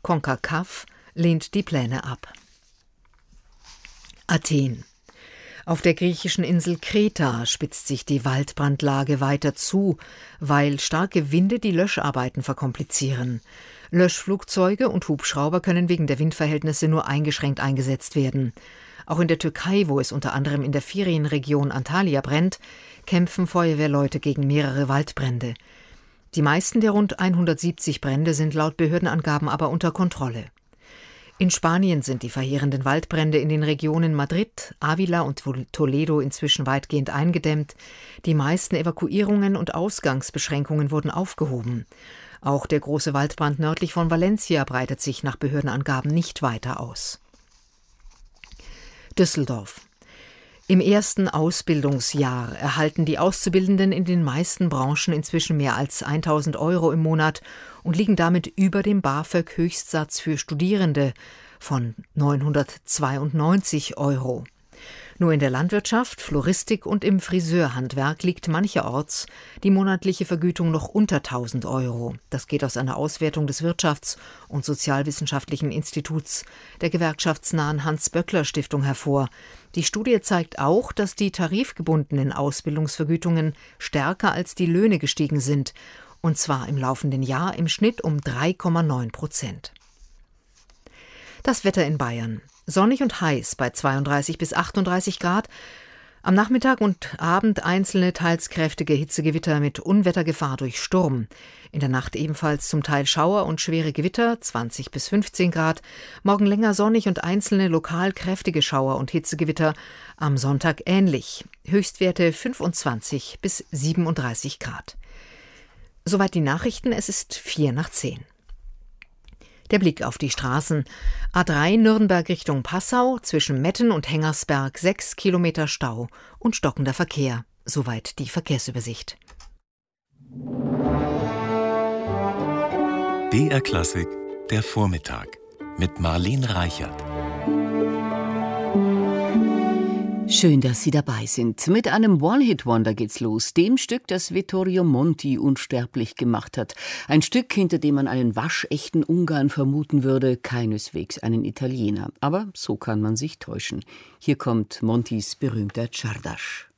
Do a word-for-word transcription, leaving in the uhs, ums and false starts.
CONCACAF lehnt die Pläne ab. Athen. Auf der griechischen Insel Kreta spitzt sich die Waldbrandlage weiter zu, weil starke Winde die Löscharbeiten verkomplizieren. Löschflugzeuge und Hubschrauber können wegen der Windverhältnisse nur eingeschränkt eingesetzt werden. Auch in der Türkei, wo es unter anderem in der Ferienregion Antalya brennt, kämpfen Feuerwehrleute gegen mehrere Waldbrände. Die meisten der rund hundertsiebzig Brände sind laut Behördenangaben aber unter Kontrolle. In Spanien sind die verheerenden Waldbrände in den Regionen Madrid, Ávila und Toledo inzwischen weitgehend eingedämmt. Die meisten Evakuierungen und Ausgangsbeschränkungen wurden aufgehoben. Auch der große Waldbrand nördlich von Valencia breitet sich nach Behördenangaben nicht weiter aus. Düsseldorf. Im ersten Ausbildungsjahr erhalten die Auszubildenden in den meisten Branchen inzwischen mehr als tausend Euro im Monat und liegen damit über dem BAföG-Höchstsatz für Studierende von neunhundertzweiundneunzig Euro. Nur in der Landwirtschaft, Floristik und im Friseurhandwerk liegt mancherorts die monatliche Vergütung noch unter tausend Euro. Das geht aus einer Auswertung des Wirtschafts- und Sozialwissenschaftlichen Instituts der gewerkschaftsnahen Hans-Böckler-Stiftung hervor. Die Studie zeigt auch, dass die tarifgebundenen Ausbildungsvergütungen stärker als die Löhne gestiegen sind, und zwar im laufenden Jahr im Schnitt um drei Komma neun Prozent. Das Wetter in Bayern. Sonnig und heiß bei zweiunddreißig bis achtunddreißig Grad. Am Nachmittag und Abend einzelne, teils kräftige Hitzegewitter mit Unwettergefahr durch Sturm. In der Nacht ebenfalls zum Teil Schauer und schwere Gewitter, zwanzig bis fünfzehn Grad. Morgen länger sonnig und einzelne lokal kräftige Schauer und Hitzegewitter. Am Sonntag ähnlich. Höchstwerte fünfundzwanzig bis siebenunddreißig Grad. Soweit die Nachrichten, es ist vier nach zehn. Der Blick auf die Straßen. A drei Nürnberg Richtung Passau, zwischen Metten und Hengersberg sechs Kilometer Stau und stockender Verkehr. Soweit die Verkehrsübersicht. B R Klassik, der Vormittag mit Marlene Reichert. Schön, dass Sie dabei sind. Mit einem One-Hit-Wonder geht's los, dem Stück, das Vittorio Monti unsterblich gemacht hat. Ein Stück, hinter dem man einen waschechten Ungarn vermuten würde, keineswegs einen Italiener. Aber so kann man sich täuschen. Hier kommt Montis berühmter Czardas.